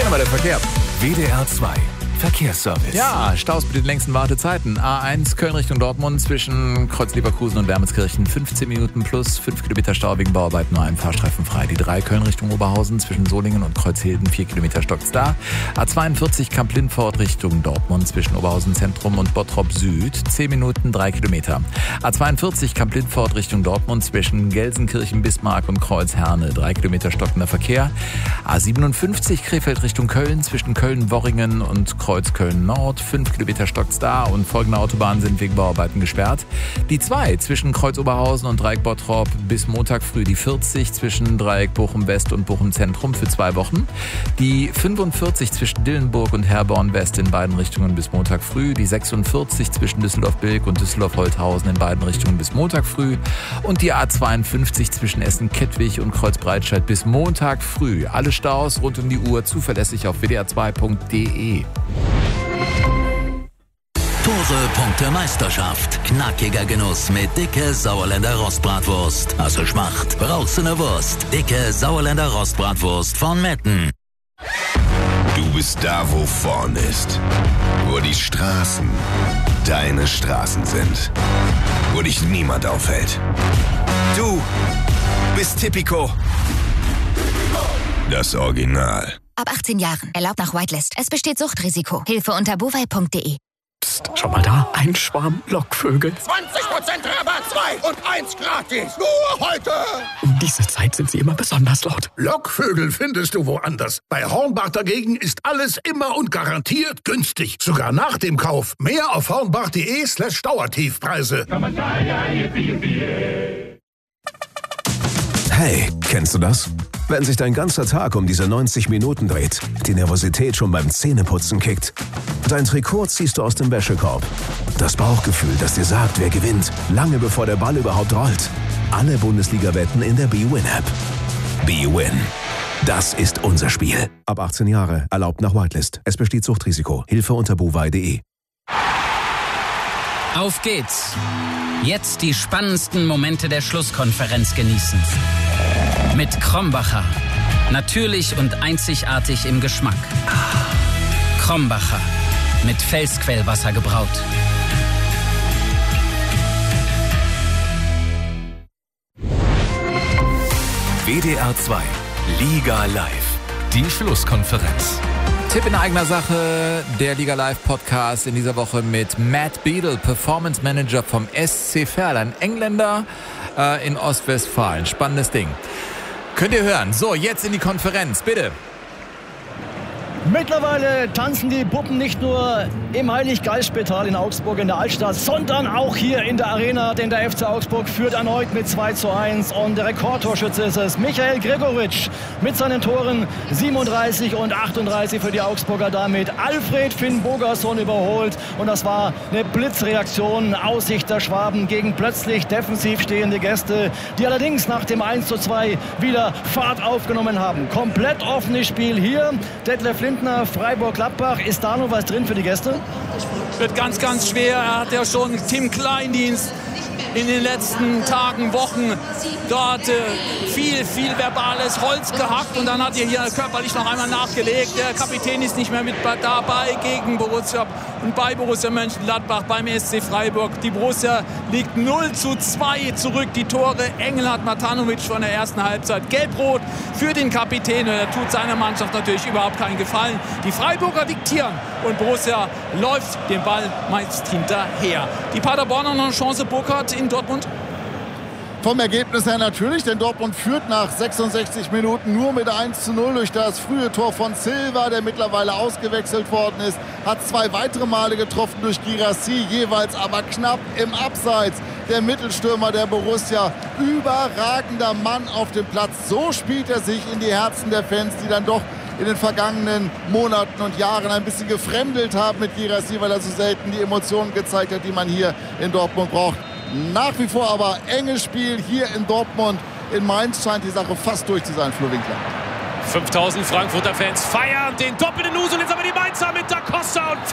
Hier nochmal der Verkehr. WDR 2 Verkehrsservice. Ja, Staus mit den längsten Wartezeiten. A1 Köln Richtung Dortmund zwischen Kreuz Leverkusen und Wermelskirchen 15 Minuten plus 5 Kilometer Stau wegen Bauarbeiten, nur ein Fahrstreifen frei. Die 3 Köln Richtung Oberhausen zwischen Solingen und Kreuzhilden 4 Kilometer stockt's da. A42 Kamp-Lindfort Richtung Dortmund zwischen Oberhausen Zentrum und Bottrop Süd 10 Minuten 3 Kilometer. A42 Kamp-Lindfort Richtung Dortmund zwischen Gelsenkirchen, Bismarck und Kreuzherne 3 Kilometer stockender Verkehr. A57 Krefeld Richtung Köln zwischen Köln-Worringen und Kreuz-Köln-Nord, 5 Kilometer stockt's da und folgende Autobahnen sind wegen Bauarbeiten gesperrt. Die 2 zwischen Kreuz-Oberhausen und Dreieck-Bottrop bis Montag früh, die 40 zwischen Dreieck Bochum-West und Bochum-Zentrum für 2 Wochen. Die 45 zwischen Dillenburg und Herborn-West in beiden Richtungen bis Montag früh. Die 46 zwischen Düsseldorf-Bilk und Düsseldorf-Holthausen in beiden Richtungen bis Montag früh. Und die A52 zwischen Essen-Kettwig und Kreuz-Breitscheid bis Montag früh. Alle Staus rund um die Uhr zuverlässig auf wdr2.de. Tore, Punkte, Meisterschaft. Knackiger Genuss mit dicke Sauerländer Rostbratwurst. Also Schmacht. Brauchst du ne Wurst? Dicke Sauerländer Rostbratwurst von Metten. Du bist da, wo vorn ist. Wo die Straßen deine Straßen sind. Wo dich niemand aufhält. Du bist Tipico. Das Original. Ab 18 Jahren. Erlaubt nach Whitelist. Es besteht Suchtrisiko. Hilfe unter bovai.de. Psst, schau mal da. Ein Schwarm Lockvögel. 20% Rabatt, 2 und 1 gratis. Nur heute. Um diese Zeit sind sie immer besonders laut. Lockvögel findest du woanders. Bei Hornbach dagegen ist alles immer und garantiert günstig. Sogar nach dem Kauf. Mehr auf hornbach.de/Dauertiefpreise. Hey, kennst du das? Wenn sich dein ganzer Tag um diese 90 Minuten dreht, die Nervosität schon beim Zähneputzen kickt. Dein Trikot ziehst du aus dem Wäschekorb. Das Bauchgefühl, das dir sagt, wer gewinnt, lange bevor der Ball überhaupt rollt. Alle Bundesliga-Wetten in der BWin-App. BWin. Das ist unser Spiel. Ab 18 Jahre, erlaubt nach Whitelist. Es besteht Suchtrisiko. Hilfe unter bovai.de. Auf geht's. Jetzt die spannendsten Momente der Schlusskonferenz genießen. Mit Krombacher. Natürlich und einzigartig im Geschmack. Krombacher. Mit Felsquellwasser gebraut. WDR 2 Liga Live. Die Schlusskonferenz. Tipp in eigener Sache, der Liga Live Podcast in dieser Woche mit Matt Beadle, Performance Manager vom SC Verl, ein Engländer in Ostwestfalen. Spannendes Ding. Könnt ihr hören. So, jetzt in die Konferenz, bitte. Mittlerweile tanzen die Puppen nicht nur im Heilig-Geist-Spital in Augsburg in der Altstadt, sondern auch hier in der Arena, denn der FC Augsburg führt erneut mit 2:1 und der Rekordtorschütze ist es Michael Gregoritsch mit seinen Toren 37 und 38 für die Augsburger, damit Alfred Finn Bogason überholt und das war eine Blitzreaktion aus Sicht der Schwaben gegen plötzlich defensiv stehende Gäste, die allerdings nach dem 1:2 wieder Fahrt aufgenommen haben. Komplett offenes Spiel hier. Detlef Lindner, Freiburg-Gladbach. Ist da noch was drin für die Gäste? Wird ganz, ganz schwer. Er hat ja schon Tim Kleindienst in den letzten Tagen, Wochen dort viel verbales Holz gehackt und dann hat er hier körperlich noch einmal nachgelegt. Der Kapitän ist nicht mehr mit dabei gegen Borussia und bei Borussia Mönchengladbach beim SC Freiburg. Die Borussia liegt 0:2 zurück. Die Tore Engelhardt, Matanovic von der ersten Halbzeit. Gelb-Rot für den Kapitän. Er tut seiner Mannschaft natürlich überhaupt keinen Gefallen. Die Freiburger diktieren und Borussia läuft den Ball meist hinterher. Die Paderborner noch eine Chance, Burkhardt in Dortmund? Vom Ergebnis her natürlich, denn Dortmund führt nach 66 Minuten nur mit 1:0 durch das frühe Tor von Silva, der mittlerweile ausgewechselt worden ist. Hat 2 weitere Male getroffen durch Guirassy, jeweils aber knapp im Abseits. Der Mittelstürmer der Borussia, überragender Mann auf dem Platz. So spielt er sich in die Herzen der Fans, die dann doch in den vergangenen Monaten und Jahren ein bisschen gefremdelt haben mit Guirassy, weil er so selten die Emotionen gezeigt hat, die man hier in Dortmund braucht. Nach wie vor aber enges Spiel hier in Dortmund. In Mainz scheint die Sache fast durch zu sein, Flo Winkler. 5000 Frankfurter Fans feiern den doppelten Us und jetzt aber die Mainzer mit Da Costa und